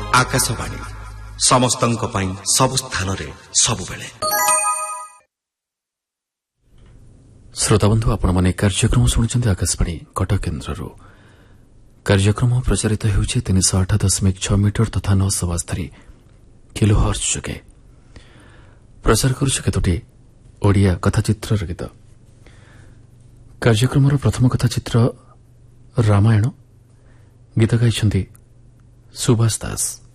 ଆକାଶବାଣୀ ସମସ୍ତଙ୍କ ପାଇଁ ସବୁ ସ୍ଥାନରେ ସବୁବେଳେ। ଶ୍ରୋତାବନ୍ଧୁ ଆପଣମାନେ କାର୍ଯ୍ୟକ୍ରମ ଶୁଣୁଛନ୍ତି ଆକାଶବାଣୀ କଟକ କେନ୍ଦ୍ରରୁ। କାର୍ଯ୍ୟକ୍ରମ ପ୍ରଚାରିତ ହେଉଛି 308.6 ମିଟର ତଥା 972 କିଲୋହର୍ଟ୍ଜ ଯୋଗେ। ପ୍ରଚାର କରୁଛୁ କେତୋଟି ଓଡ଼ିଆ କଥାଚିତ୍ରର ଗୀତ। କାର୍ଯ୍ୟକ୍ରମର ପ୍ରଥମ କଥାଚିତ୍ର ରାମାୟଣ। ଗୀତ ଗାଇଛନ୍ତି ସୁଭାଷ ଦାସ।